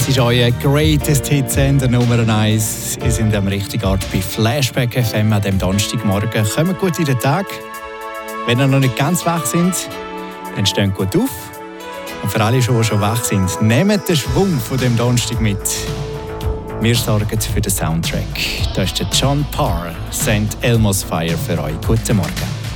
Das ist euer Greatest Hits Sender Nummer 1. Ihr seid am richtigen Ort bei Flashback FM an diesem Donnerstagmorgen. Kommt gut in den Tag. Wenn ihr noch nicht ganz wach sind, dann steht gut auf. Und für alle, die schon wach sind, nehmt den Schwung von dem Donnerstag mit. Wir sorgen für den Soundtrack. Da ist der John Parr, St. Elmo's Fire für euch. Guten Morgen.